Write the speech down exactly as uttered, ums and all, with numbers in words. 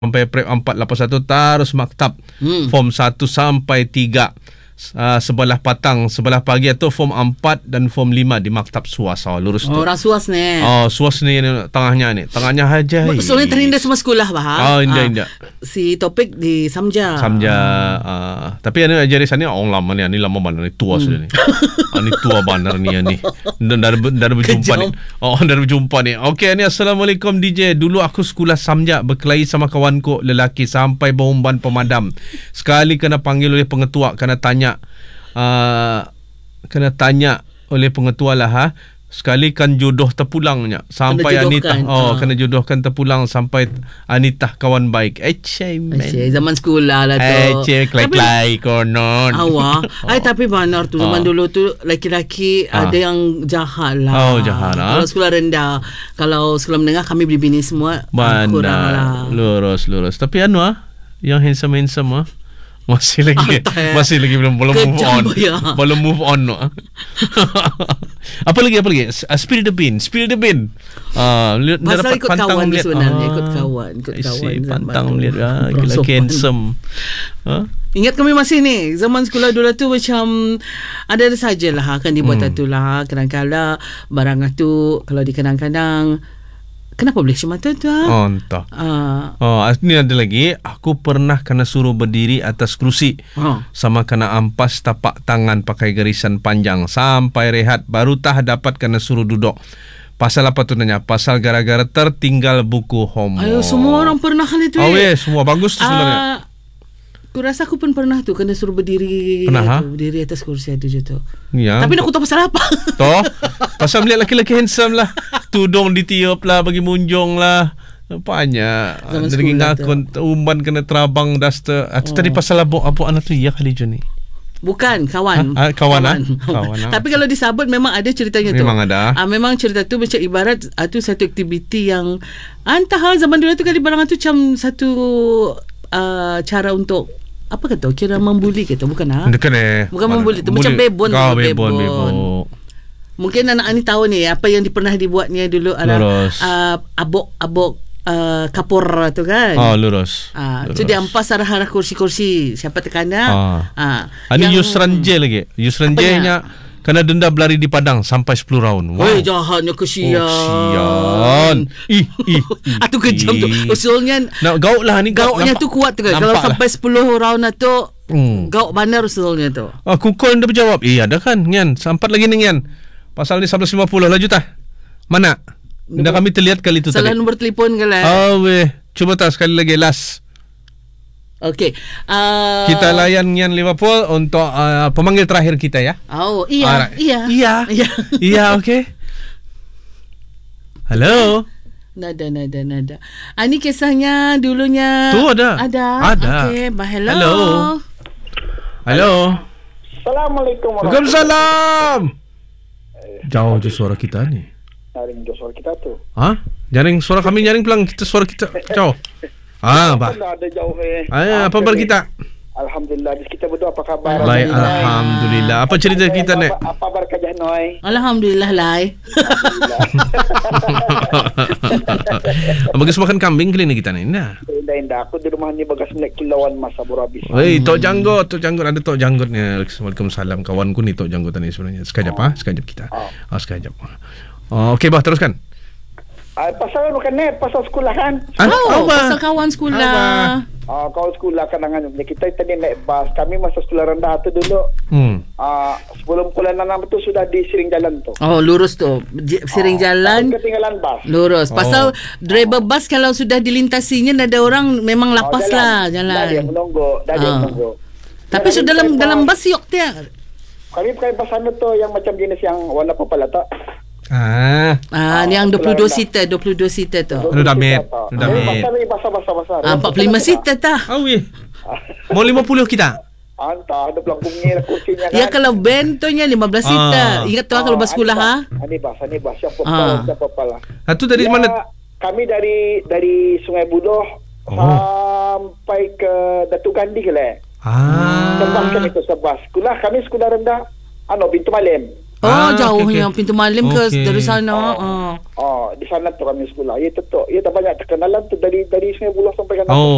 sampai prep empat lapan satu terus maktab hmm. form satu sampai tiga. Uh, sebelah patang, sebelah pagi itu form empat dan form lima di maktab Suas. Oh, lurus tu. Oh, orang Suas ni. Oh, Suas ni tengahnya ni. Tengahnya aja. Soalnya terindah semua sekolah bah. Oh, indah indah. Ah, si Topik di Samja. Samja. Uh, tapi ini ajar di sana orang lama ni, ni lama benar ni tua hmm. sudah ni. Ah, ni tua benar ni ni. Dah dah berjumpa ni. Oh, dah berjumpa ni. Okey, ni assalamualaikum D J. Dulu aku sekolah Samja berkelahi sama kawanku lelaki sampai berumban pemadam. Sekali kena panggil oleh pengetua, kena tanya Uh, kena tanya oleh pengetua lah ha. Sekali kan jodoh terpulangnya sampai Anita. Oh, ha. Kena jodohkan terpulang sampai Anita kawan baik. Eceh men. Zaman sekolah lah tu. Eceh klai-klai konon. Awak. oh. Ay, tapi benar tu zaman oh. dulu tu laki-laki ha. ada yang jahat lah. Oh, jahat lah. Kalau sekolah rendah, kalau sekolah menengah kami bini semua kurang lah. Lurus lurus. Tapi anu ah, yang handsome-handsome ah masih lagi ah, masih lagi belum belum move on ya. belum move on no. apa lagi apa lagi uh, spill the bean spill the bean ah uh, dapat ikut kawan melihat, sebenarnya ah, ikut kawan ikut kawan pantang melihat ah, gila handsome huh? Ingat kami masih ni zaman sekolah dulu tu macam ada-ada sajalah akan dibuat hmm. satu lah kadang-kadang barang tu kalau dikenang-kenang. Kenapa boleh semata tu? Ha? Oh, entah. Uh. Oh, ini ada lagi. Aku pernah kena suruh berdiri atas kerusi. Uh. Sama kena ampas tapak tangan pakai garisan panjang. Sampai rehat. Baru tah dapat kena suruh duduk. Pasal apa tu nanya? Pasal gara-gara tertinggal buku homework. Ayo, semua orang pernah kali tu. Oh, ya. Semua bagus tu sebenarnya. Uh, aku rasa aku pun pernah tu kena suruh berdiri. Pernah, ha? Berdiri atas kursi itu je tu. Ya. Tapi nak aku tahu pasal apa? Toh, pasal melihat laki-laki handsome lah. Tudung ditiup lah, bagi munjung lah. Banyak. Dari ngakun umban kena terabang duster. Itu oh. tadi pasal abuk-abuk anak tu ya kali Joni. Bukan, kawan. Ha? Ha, kawan, kawan. Ha? kawan ha? Tapi kalau disabut memang ada ceritanya tu. Memang ada. Ah, memang cerita tu macam ibarat ah, tu satu aktiviti yang entah zaman dulu tu kali barang tu macam satu uh, cara untuk apa kata kira membuli kita bukan ah? Bukan eh. Bukan membuli tu macam bebon. Kau bebon, bebon. Mungkin anak ni tahu ni apa yang pernah dibuatnya dulu adalah uh, abok-abok uh, kapur tu kan. Oh, lurus. Ah, uh, tu dia ampas arah-arah kursi-kursi siapa tekana. Ah. Ah. Ini Yusran J lagi. Yusran J-nya kena denda berlari di padang sampai sepuluh round. Wow. Woi, jahatnya kesian. Oh, kesian. Ih, ih. Atu kejam tu. Usulnya nak gauk lah ni. Gauknya tu kuat tu kan. Kalau sampai lah. sepuluh round tu hmm. gauk bandar usulnya tu. Ah, kukul dia berjawab. Eh, ada kan, Ngan. Sampat lagi ni, Ngan. Pasal ni sebelas lima puluh laju tah. Mana? Dah kami terlihat kali tu salah tadi. Salah nombor telefon ke lah. Oh, weh. Cuba tak sekali lagi last. Okey. Uh, kita layan Ngan Liverpool untuk uh, pemanggil terakhir kita ya. Oh, iya. Uh, iya. Iya. Iya, iya okey. Halo. Nada, nada, nada. Ah, ini kisahnya dulunya. Tu ada. Ada. Ada. Okey, hello. Halo. Halo. Assalamualaikum warahmatullahi Waalaikumsalam. Jauh je suara kita ni. Jaring je suara kita tu. Ha? Jaring suara kami jaring pelang kita suara kita jauh. Ah, bah. Ada jauh eh. Ah, apa kabar kita? Alhamdulillah. Kita berdua apa khabar? Baik, alhamdulillah. Apa cerita kita ni? Apa khabar Kajah Noi? Alhamdulillah lai. Bagus makan kambing kali ni kita ni. Nah. Indah-indah. Aku di rumah ni bagas melek kilauan masa baru habis. Hei, Tok Janggut, Tok Janggut ada Tok Janggutnya. Waalaikumsalam. Kawanku ni Tok Janggut ni sebenarnya. Sekejap ah, sekejap kita. Ah, sekejap. Oh, okey bah, teruskan. Ah, pasal bukan net, pasal sekolah kan? Oh, pasal kawan sekolah. Ah, kawan sekolah kenangan kita tadi naik bas. Kami masa sekolah rendah tu dulu. Hmm. Ah, sebelum Kuala Nanam tu sudah di Siring Jalan tu. Oh, lurus tu. Siring ah, Jalan. Ketinggalan bas. Lurus. Pasal oh. driver bas kalau sudah dilintasinya ada orang memang lapas oh, jalan. lah jalan. Dah dia menunggu, dah dia oh. menunggu. Tapi sudah dalam dalam bas yok dia. Kami pakai bas anu tu yang macam jenis yang warna purple tak? Ah, ah, ni yang dua puluh dua seater, dua puluh dua seater tu. Lu dah met, lu dah met. Basah-basah-basah. Ah, empat puluh lima seater tah. Oh, weh. Mau lima puluh kita? Entah, ada belakang ni kursinya kan. Ya, kalau bentonya lima belas seater. Ingat tu ah, kalau bas sekolah ha? Ini bas, ini bas. Siapa pala, siapa pala. Ah, tu dari mana? Kami dari dari Sungai Buloh sampai ke Datuk Gandhi ke le. Ah. Sebas kami tu sebas. Sekolah kami sekolah rendah. Ano, Pintu Malim. Oh, ah, jauh okay, yang okay. Pintu Malim ke okay. dari sana. Oh, oh. oh, di sana tu kami sekolah. Ya, tentu. Ya, tak banyak terkenalan tu dari dari Sungai Buloh sampai ke Oh.